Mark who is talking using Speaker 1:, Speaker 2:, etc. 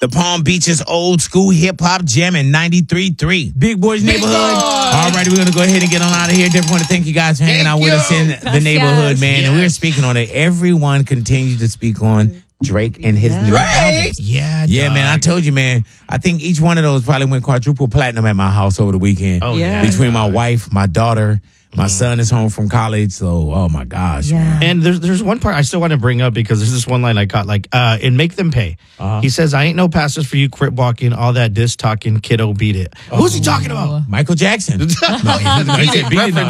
Speaker 1: The Palm Beaches old school hip hop jam in 93.3. Big Boys Neighborhood. All right, we're going to go ahead and get on out of here. Definitely want to thank you guys for hanging out with us in the neighborhood, man. And we're speaking on it. Everyone continues to speak on Drake and his new album. Yeah, man. I told you, man. I think each one of those probably went quadruple platinum at my house over the weekend.
Speaker 2: Oh, yeah.
Speaker 1: Between my wife, my daughter. My son is home from college, so oh my gosh.
Speaker 3: Yeah.
Speaker 2: And there's one part I still want to bring up because there's this one line I caught, in Make Them Pay. He says, I ain't no pastors for you, crip walking, all that diss talking, kiddo, beat it. Who's he talking about?
Speaker 1: Michael Jackson. No, he said beat it.